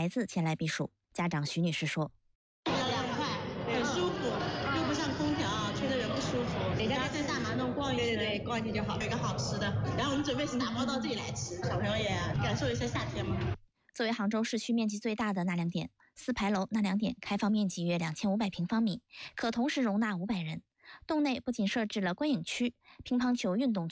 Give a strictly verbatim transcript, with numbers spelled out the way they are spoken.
孩子前来避暑。家长徐女士说：“ 比较凉快，很舒服，又不像空调啊，吹得人不舒服。人家在大马弄逛一圈，对对，逛一圈就好。有一个好吃的，然后我们准备是打包到这里来吃，小朋友也感受一下夏天嘛。” 作为杭州市区面积最大的纳凉点，四牌楼纳凉点开放面积约两千五百平方米，可同时容纳五百人。洞内不仅设置了观影区、乒乓球运动区。